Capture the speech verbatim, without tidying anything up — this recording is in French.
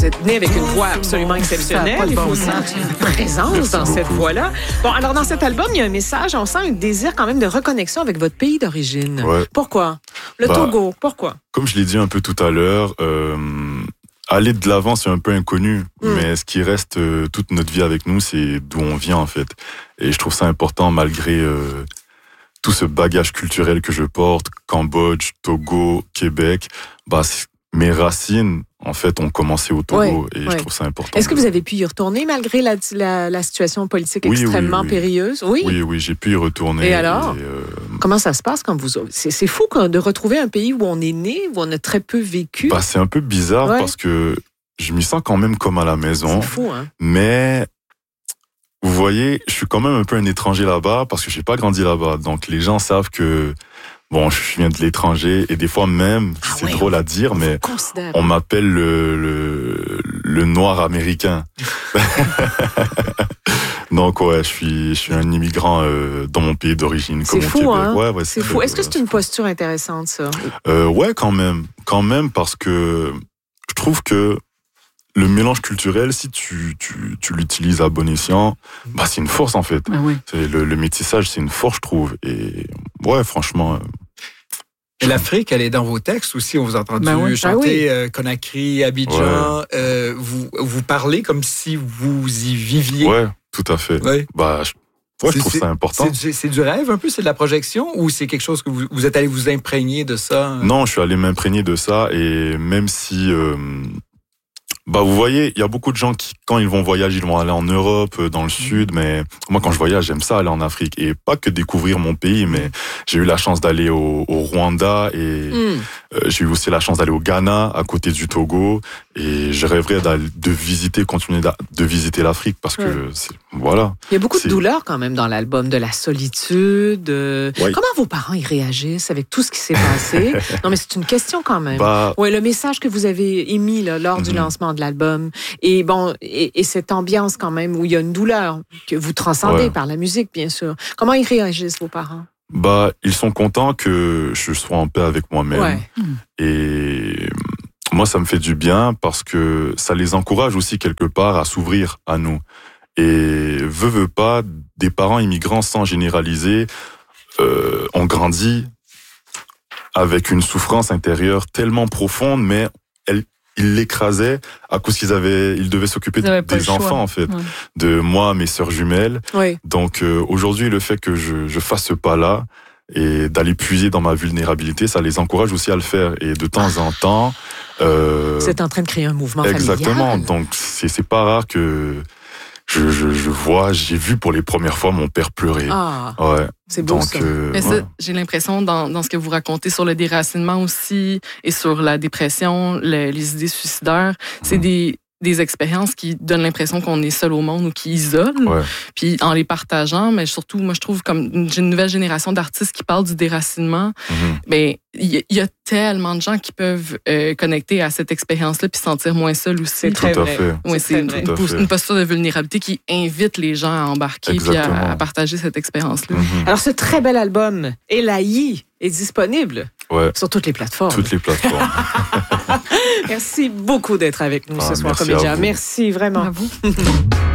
vous êtes né avec une voix absolument exceptionnelle. Ça a pas de Il faut bon aussi sens. une présence dans cette voix-là. Bon, alors dans cet album, il y a un message, on sent un désir quand même de reconnexion avec votre pays d'origine. Ouais. Pourquoi? Le Bah, Togo, pourquoi? Comme je l'ai dit un peu tout à l'heure, euh, aller de l'avant, c'est un peu inconnu. Mm. Mais ce qui reste euh, toute notre vie avec nous, c'est d'où on vient, en fait. Et je trouve ça important, malgré euh, tout ce bagage culturel que je porte, Cambodge, Togo, Québec, bah, mes racines, en fait, ont commencé au Togo. Ouais, et ouais. je trouve ça important. Est-ce que vous avez pu y retourner malgré la, la, la situation politique Oui, extrêmement oui, oui, oui. périlleuse? Oui. Oui, oui, j'ai pu y retourner. Et alors? euh, Comment ça se passe quand vous... C'est, c'est fou quoi, de retrouver un pays où on est né, où on a très peu vécu. bah, c'est un peu bizarre Ouais. parce que je m'y sens quand même comme à la maison. C'est fou, hein? Mais vous voyez, je suis quand même un peu un étranger là-bas parce que j'ai pas grandi là-bas. Donc les gens savent que bon, je viens de l'étranger et des fois même, Ah c'est ouais, drôle à dire, mais Considère. on m'appelle le, le, le noir américain. Donc ouais, je suis, je suis un immigrant euh, dans mon pays d'origine, comme C'est au fou, Québec. hein? Ouais, ouais, C'est fou. très- Est-ce que c'est une posture intéressante, ça? euh, Ouais, quand même, quand même, parce que je trouve que le mélange culturel, si tu, tu, tu l'utilises à bon escient, bah c'est une force en fait. Ah oui. C'est le, le métissage, c'est une force, je trouve. Et ouais, franchement. euh, Et l'Afrique, elle est dans vos textes aussi. On vous a entendu Ben oui. chanter Ah oui. euh, Conakry, Abidjan. Ouais. Euh, vous, vous parlez comme si vous y viviez. Ouais, tout à fait. Ouais. Bah, je, ouais, je C'est- trouve c'est- ça important. C'est, du- c'est du rêve un peu, c'est de la projection ou c'est quelque chose que vous, vous êtes allé vous imprégner de ça? Non, je suis allé m'imprégner de ça et même si, euh, bah, vous voyez, il y a beaucoup de gens qui, quand ils vont voyager, ils vont aller en Europe, euh, dans le sud, mais moi, quand je voyage, j'aime ça aller en Afrique et pas que découvrir mon pays, mais j'ai eu la chance d'aller au, au Rwanda et Hmm. euh, j'ai eu aussi la chance d'aller au Ghana, à côté du Togo, et je rêverais d'aller- de visiter, continuer d'a- de visiter l'Afrique parce que, Ouais. c'est, voilà. Il y a beaucoup de C'est- douleur quand même dans l'album, de la solitude. euh, Oui. Comment vos parents y réagissent avec tout ce qui s'est passé? Non, mais c'est une question quand même. Bah, Oui, le message que vous avez émis là, lors du Mhm. lancement de l'album. Et bon, et, et cette ambiance quand même où il y a une douleur que vous transcendez Ouais. par la musique, bien sûr. Comment ils réagissent, vos parents? bah, ils sont contents que je sois en paix avec moi-même. Ouais. Et moi, ça me fait du bien parce que ça les encourage aussi quelque part à s'ouvrir à nous. Et veut, veut pas, des parents immigrants, sans généraliser, euh, ont grandi avec une souffrance intérieure tellement profonde, mais elle, ils l'écrasaient à cause qu'ils avaient, ils devaient s'occuper Ils avaient pas des le choix. enfants, en fait. Ouais. De moi, mes sœurs jumelles. Oui. Donc euh, aujourd'hui, le fait que je, je fasse ce pas-là et d'aller puiser dans ma vulnérabilité, ça les encourage aussi à le faire. Et de temps en temps... Euh, Vous êtes en train de créer un mouvement exactement. familial. Donc c'est, c'est pas rare que je, je, je vois, j'ai vu pour les premières fois mon père pleurer. Ah, Ouais. c'est beau Donc, ça. euh, Mais ça, ouais. j'ai l'impression dans, dans ce que vous racontez sur le déracinement aussi et sur la dépression, le- les idées suicidaires, c'est Mhm. des, des expériences qui donnent l'impression qu'on est seul au monde ou qui isolent. Ouais. Puis en les partageant, mais surtout, moi, je trouve comme une, j'ai une nouvelle génération d'artistes qui parlent du déracinement. Mhm. Ben, il y, a- il y a tellement de gens qui peuvent euh, connecter à cette expérience-là puis se sentir moins seuls aussi. C'est très Tout à vrai. fait. Ouais, C'est c'est une, très vrai. une pos- une posture de vulnérabilité qui invite les gens à embarquer puis Exactement. à, à partager cette expérience-là. Mhm. Alors, ce très bel album, Elaï, est disponible Ouais. sur toutes les plateformes. Toutes les plateformes. Merci beaucoup d'être avec nous Ah, ce soir, merci à comédien. vous. Merci vraiment. Bravo.